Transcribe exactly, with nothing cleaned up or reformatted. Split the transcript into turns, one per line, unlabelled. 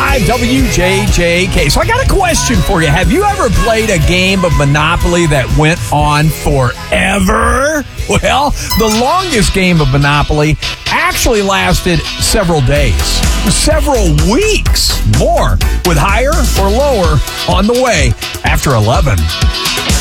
five W J J K. So I got a question for you. Have you ever played a game of Monopoly that went on forever? Well, the longest game of Monopoly actually lasted several days, several weeks, more, with higher or lower on the way after eleven.